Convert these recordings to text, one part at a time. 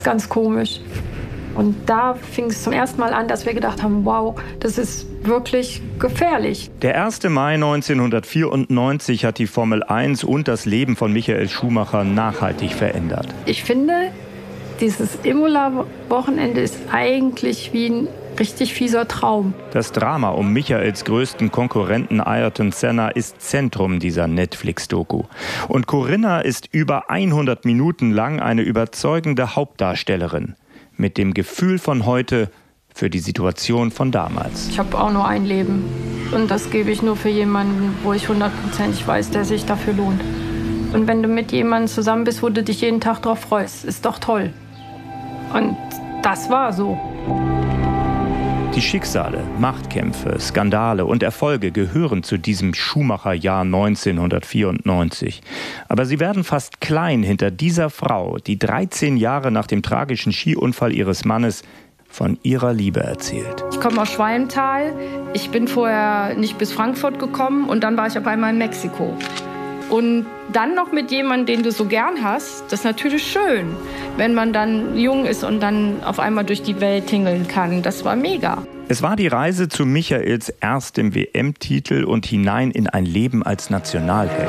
Ganz komisch. Und da fing es zum ersten Mal an, dass wir gedacht haben, wow, das ist wirklich gefährlich. Der 1. Mai 1994 hat die Formel 1 und das Leben von Michael Schumacher nachhaltig verändert. Ich finde, dieses Imola-Wochenende ist eigentlich wie ein richtig fieser Traum. Das Drama um Michaels größten Konkurrenten Ayrton Senna ist Zentrum dieser Netflix-Doku. Und Corinna ist über 100 Minuten lang eine überzeugende Hauptdarstellerin. Mit dem Gefühl von heute für die Situation von damals. Ich habe auch nur ein Leben. Und das gebe ich nur für jemanden, wo ich 100% weiß, der sich dafür lohnt. Und wenn du mit jemandem zusammen bist, wo du dich jeden Tag drauf freust, ist doch toll. Und das war so. Die Schicksale, Machtkämpfe, Skandale und Erfolge gehören zu diesem Schumacher-Jahr 1994. Aber sie werden fast klein hinter dieser Frau, die 13 Jahre nach dem tragischen Skiunfall ihres Mannes von ihrer Liebe erzählt. Ich komme aus Schwalmtal. Ich bin vorher nicht bis Frankfurt gekommen und dann war ich auf einmal in Mexiko. Und dann noch mit jemandem, den du so gern hast, das ist natürlich schön, wenn man dann jung ist und dann auf einmal durch die Welt tingeln kann. Das war mega. Es war die Reise zu Michaels erstem WM-Titel und hinein in ein Leben als Nationalheld.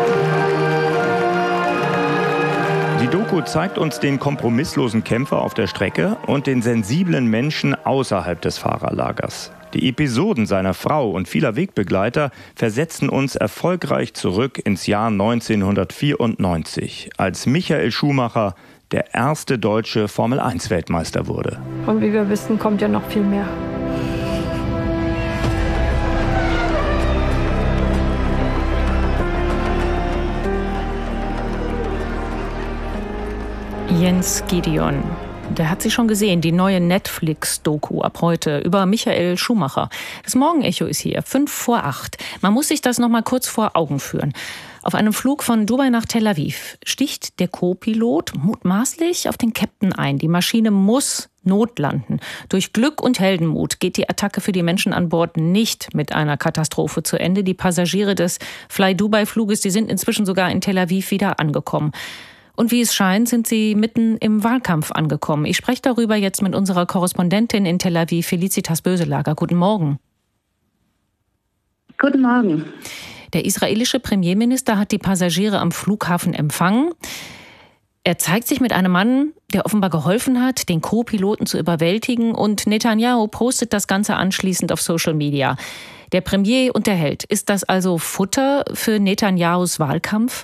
Die Doku zeigt uns den kompromisslosen Kämpfer auf der Strecke und den sensiblen Menschen außerhalb des Fahrerlagers. Die Episoden seiner Frau und vieler Wegbegleiter versetzen uns erfolgreich zurück ins Jahr 1994, als Michael Schumacher der erste deutsche Formel-1-Weltmeister wurde. Und wie wir wissen, kommt ja noch viel mehr. Jens Gideon. Der hat sie schon gesehen, die neue Netflix-Doku ab heute über Michael Schumacher. Das Morgenecho ist hier, 7:55. Man muss sich das noch mal kurz vor Augen führen. Auf einem Flug von Dubai nach Tel Aviv sticht der Co-Pilot mutmaßlich auf den Captain ein. Die Maschine muss notlanden. Durch Glück und Heldenmut geht die Attacke für die Menschen an Bord nicht mit einer Katastrophe zu Ende. Die Passagiere des Fly-Dubai-Fluges, die sind inzwischen sogar in Tel Aviv wieder angekommen. Und wie es scheint, sind sie mitten im Wahlkampf angekommen. Ich spreche darüber jetzt mit unserer Korrespondentin in Tel Aviv, Felicitas Böselager. Guten Morgen. Guten Morgen. Der israelische Premierminister hat die Passagiere am Flughafen empfangen. Er zeigt sich mit einem Mann, der offenbar geholfen hat, den Co-Piloten zu überwältigen. Und Netanyahu postet das Ganze anschließend auf Social Media. Der Premier und der Held. Ist das also Futter für Netanyahus Wahlkampf?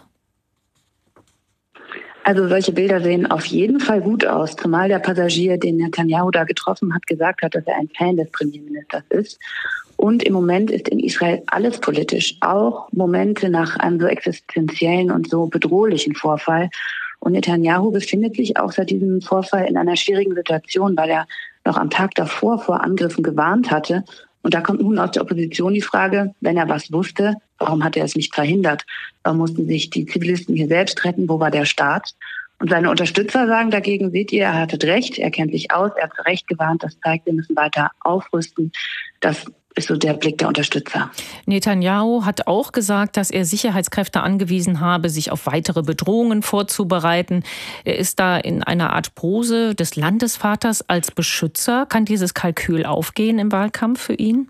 Also solche Bilder sehen auf jeden Fall gut aus, zumal der Passagier, den Netanyahu da getroffen hat, gesagt hat, dass er ein Fan des Premierministers ist. Und im Moment ist in Israel alles politisch, auch Momente nach einem so existenziellen und so bedrohlichen Vorfall. Und Netanyahu befindet sich auch seit diesem Vorfall in einer schwierigen Situation, weil er noch am Tag davor vor Angriffen gewarnt hatte. Und da kommt nun aus der Opposition die Frage, wenn er was wusste, warum hat er es nicht verhindert? Warum mussten sich die Zivilisten hier selbst retten? Wo war der Staat? Und seine Unterstützer sagen dagegen, seht ihr, er hatte recht, er kennt sich aus, er hat zu Recht gewarnt, das zeigt, wir müssen weiter aufrüsten. Das ist so der Blick der Unterstützer. Netanyahu hat auch gesagt, dass er Sicherheitskräfte angewiesen habe, sich auf weitere Bedrohungen vorzubereiten. Er ist da in einer Art Pose des Landesvaters als Beschützer. Kann dieses Kalkül aufgehen im Wahlkampf für ihn?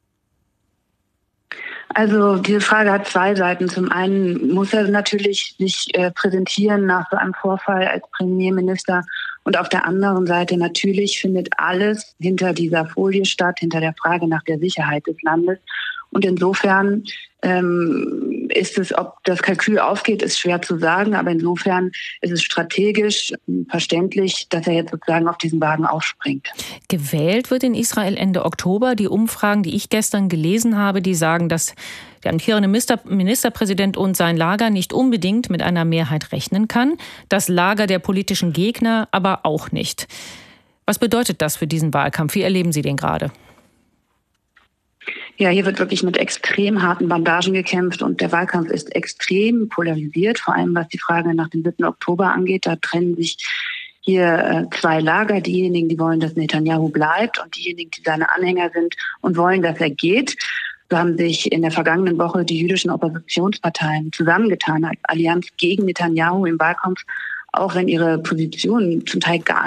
Also diese Frage hat zwei Seiten. Zum einen muss er natürlich sich präsentieren nach so einem Vorfall als Premierminister. Und auf der anderen Seite natürlich findet alles hinter dieser Folie statt, hinter der Frage nach der Sicherheit des Landes. Und insofern ist es, ob das Kalkül aufgeht, ist schwer zu sagen. Aber insofern ist es strategisch verständlich, dass er jetzt sozusagen auf diesen Wagen aufspringt. Gewählt wird in Israel Ende Oktober. Die Umfragen, die ich gestern gelesen habe, die sagen, dass der amtierende Ministerpräsident und sein Lager nicht unbedingt mit einer Mehrheit rechnen kann. Das Lager der politischen Gegner aber auch nicht. Was bedeutet das für diesen Wahlkampf? Wie erleben Sie den gerade? Ja, hier wird wirklich mit extrem harten Bandagen gekämpft und der Wahlkampf ist extrem polarisiert, vor allem was die Frage nach dem 7. Oktober angeht. Da trennen sich hier zwei Lager, diejenigen, die wollen, dass Netanyahu bleibt und diejenigen, die seine Anhänger sind und wollen, dass er geht. So haben sich in der vergangenen Woche die jüdischen Oppositionsparteien zusammengetan als Allianz gegen Netanyahu im Wahlkampf auch wenn ihre Positionen zum Teil gar